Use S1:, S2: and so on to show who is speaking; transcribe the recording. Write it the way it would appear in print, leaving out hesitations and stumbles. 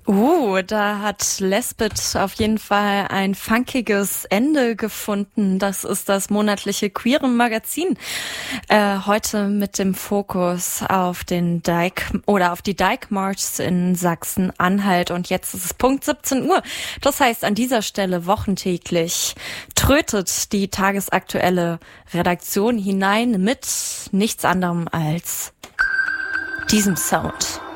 S1: Da hat Lesbit auf jeden Fall ein funkiges Ende gefunden. Das ist das monatliche queere Magazin. Heute mit dem Fokus auf den auf die Dijkmarsch in Sachsen-Anhalt. Und jetzt ist es Punkt 17 Uhr. Das heißt, an dieser Stelle wochentäglich trötet die tagesaktuelle Redaktion hinein mit nichts anderem als diesem Sound.